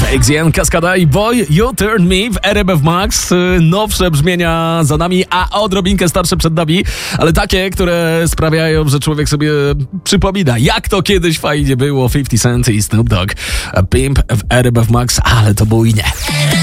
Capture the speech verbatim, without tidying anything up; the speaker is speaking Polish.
X N, Kaskada i Boy You Turn Me w R M F Max. Nowsze brzmienia za nami, a odrobinkę starsze przed nami, ale takie, które sprawiają, że człowiek sobie przypomina, jak to kiedyś fajnie było. fifty Cent i Snoop Dogg. Pimp w R M F Max, ale to bujnie.